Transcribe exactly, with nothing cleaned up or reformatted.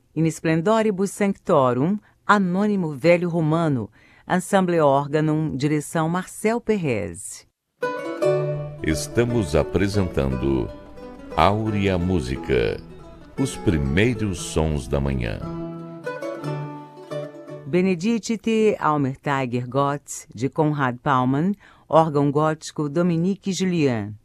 In Splendoribus Sanctorum, Anônimo Velho Romano, Ensemble Organum, direção Marcel Perrez. Estamos apresentando Áurea Música, os primeiros sons da manhã. Benedicite Almer Tiger Gott, de Conrad Paumann, órgão gótico Dominique Julien.